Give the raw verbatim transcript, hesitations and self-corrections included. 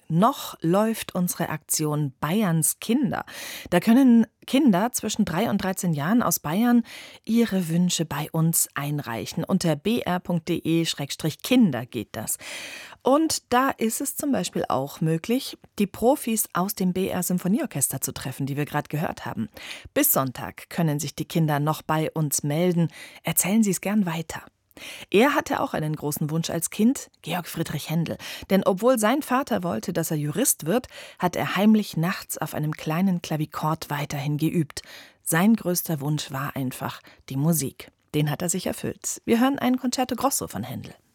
Noch läuft unsere Aktion Bayerns Kinder. Da können Kinder zwischen drei und dreizehn Jahren aus Bayern ihre Wünsche bei uns einreichen. Unter b r punkt d e Schrägstrich Kinder geht das. Und da ist es zum Beispiel auch möglich, die Profis aus dem B R Symphonieorchester zu treffen, die wir gerade gehört haben. Bis Sonntag können sich die Kinder noch bei uns melden. Erzählen Sie es gern weiter. Er hatte auch einen großen Wunsch als Kind, Georg Friedrich Händel. Denn obwohl sein Vater wollte, dass er Jurist wird, hat er heimlich nachts auf einem kleinen Klavichord weiterhin geübt. Sein größter Wunsch war einfach die Musik. Den hat er sich erfüllt. Wir hören ein Concerto Grosso von Händel.